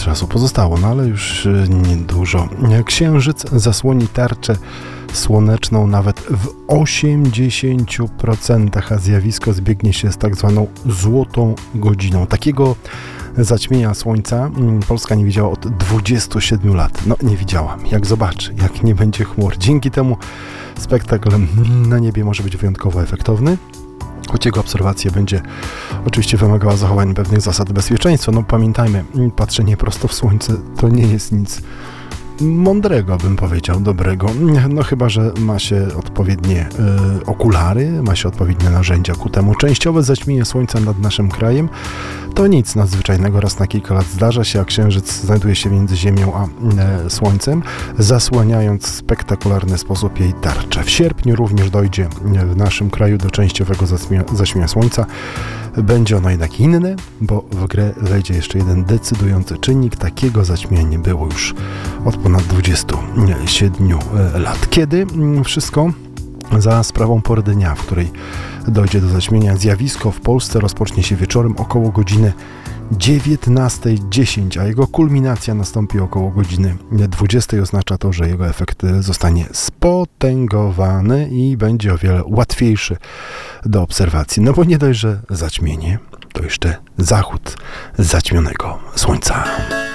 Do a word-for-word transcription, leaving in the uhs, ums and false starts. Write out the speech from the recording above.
czasu pozostało, no ale już niedużo. Księżyc zasłoni tarczę słoneczną nawet w osiemdziesięciu procentach, a zjawisko zbiegnie się z tak zwaną złotą godziną. Takiego zaćmienia słońca Polska nie widziała od dwudziestu siedmiu lat. No nie widziałam. Jak zobaczy, jak nie będzie chmur. Dzięki temu spektakl na niebie może być wyjątkowo efektowny, choć jego obserwacja będzie oczywiście wymagała zachowania pewnych zasad bezpieczeństwa. No pamiętajmy, patrzenie prosto w słońce to nie jest nic mądrego, bym powiedział, dobrego. No chyba że ma się odpowiednie y, okulary, ma się odpowiednie narzędzia ku temu. Częściowe zaćmienie słońca nad naszym krajem to nic nadzwyczajnego, raz na kilka lat zdarza się, a księżyc znajduje się między Ziemią a e, Słońcem, zasłaniając w spektakularny sposób jej tarczę. W sierpniu również dojdzie w naszym kraju do częściowego zaćmienia słońca. Będzie ono jednak inne, bo w grę wejdzie jeszcze jeden decydujący czynnik. Takiego zaćmienia nie było już od ponad dwudziestu siedmiu lat. Kiedy wszystko za sprawą pory dnia, w której dojdzie do zaćmienia. Zjawisko w Polsce rozpocznie się wieczorem około godziny dziewiętnastej dziesięć, a jego kulminacja nastąpi około godziny dwudziestej. Oznacza to, że jego efekt zostanie spotęgowany i będzie o wiele łatwiejszy do obserwacji. No bo nie dość, że zaćmienie, to jeszcze zachód zaćmionego słońca.